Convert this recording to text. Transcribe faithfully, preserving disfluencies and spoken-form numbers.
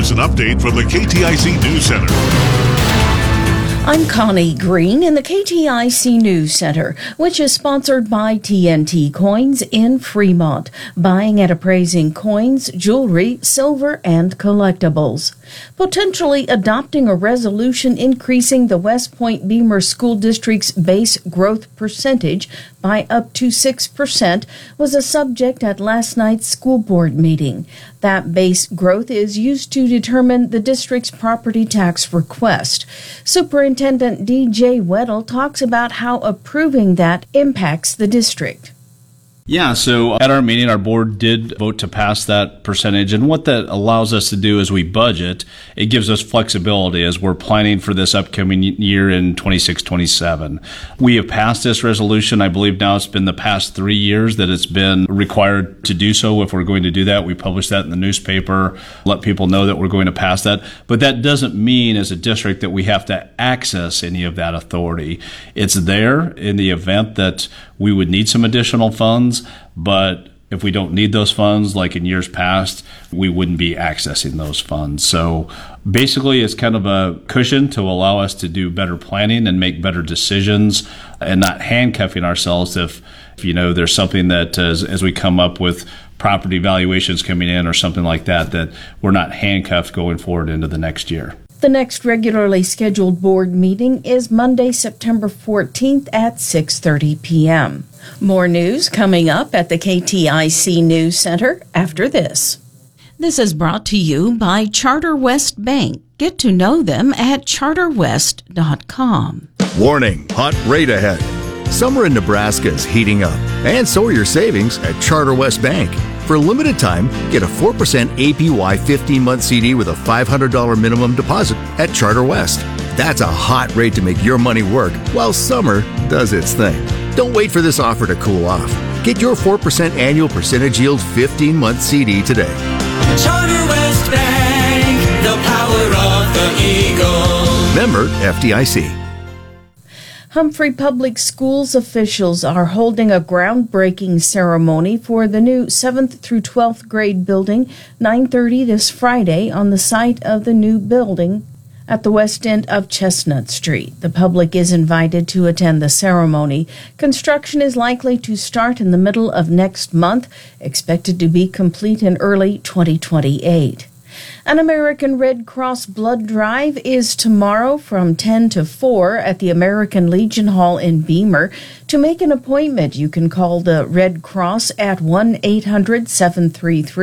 Here's an update from the K T I C News Center. I'm Connie Green in the K T I C News Center, which is sponsored by T N T Coins in Fremont, buying and appraising coins, jewelry, silver, and collectibles. Potentially adopting a resolution increasing the West Point Beamer School District's base growth percentage by up to six percent was a subject at last night's school board meeting. That base growth is used to determine the district's property tax request. Superintendent D J Weddle talks about how approving that impacts the district. Yeah, so at our meeting, our board did vote to pass that percentage. And what that allows us to do as we budget, it gives us flexibility as we're planning for this upcoming year in twenty-six twenty-seven. We have passed this resolution. I believe now it's been the past three years that it's been required to do so. If we're going to do that, we publish that in the newspaper, let people know that we're going to pass that. But that doesn't mean as a district that we have to access any of that authority. It's there in the event that we would need some additional funds. But if we don't need those funds, like in years past, we wouldn't be accessing those funds. So basically, it's kind of a cushion to allow us to do better planning and make better decisions and not handcuffing ourselves if, if you know, there's something that as, as we come up with property valuations coming in or something like that, that we're not handcuffed going forward into the next year. The next regularly scheduled board meeting is Monday, September fourteenth at six thirty p.m. More news coming up at the K T I C News Center after this. This is brought to you by Charter West Bank. Get to know them at charter west dot com. Warning, hot rate ahead. Summer in Nebraska is heating up, and so are your savings at Charter West Bank. For a limited time, get a four percent A P Y fifteen-month C D with a five hundred dollars minimum deposit at Charter West. That's a hot rate to make your money work while summer does its thing. Don't wait for this offer to cool off. Get your four percent annual percentage yield fifteen-month C D today. Charter West Bank, the power of the Eagle. Member F D I C. Humphrey Public Schools officials are holding a groundbreaking ceremony for the new seventh through twelfth grade building, nine thirty this Friday on the site of the new building at the west end of Chestnut Street. The public is invited to attend the ceremony. Construction is likely to start in the middle of next month, expected to be complete in early twenty twenty-eight. An American Red Cross blood drive is tomorrow from ten to four at the American Legion Hall in Beamer. To make an appointment, you can call the Red Cross at one eight hundred seven three three